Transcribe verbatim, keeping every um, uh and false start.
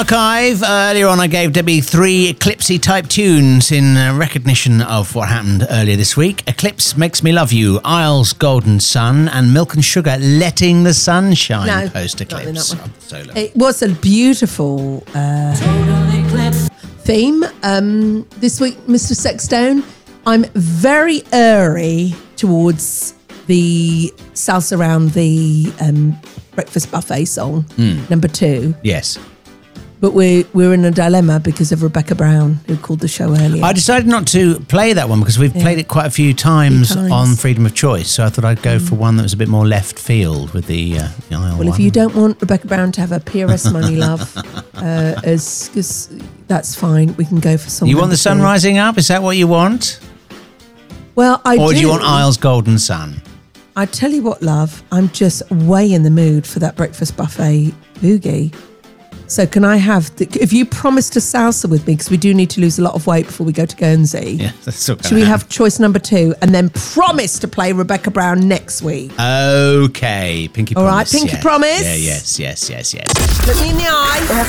Archive. Earlier on, I gave Debbie three Eclipsey type tunes in uh, recognition of what happened earlier this week. Eclipse Makes Me Love You, Isles Golden Sun, and Milk and Sugar Letting the Sun Shine No, post Eclipse. not in that Solo. It was a beautiful uh, theme. Um, this week, Mister Sexstone, I'm very airy towards the salsa around the um, breakfast buffet song, Mm. number two. Yes. But we're, we're in a dilemma because of Rebecca Brown, who called the show earlier. I decided not to play that one because we've Yeah. played it quite a few times, Few times. on Freedom of Choice. So I thought I'd go mm. for one that was a bit more left field with the, uh, the aisle Well, one. if you don't want Rebecca Brown to have her P R S money, love, uh, as, cause that's fine. We can go for something. You want the sun two. rising up? Is that what you want? Well, I or do. do you want Isles Golden Sun? I tell you what, love, I'm just way in the mood for that breakfast buffet boogie. So can I have, the, if you promise to salsa with me, because we do need to lose a lot of weight before we go to Guernsey. Yeah, that's all Should we have choice number two and then promise to play Rebecca Brown next week? Okay, Pinky All Promise. right, Pinky yes. Promise? Yeah, yes, yes, yes, yes. Look me in the eye.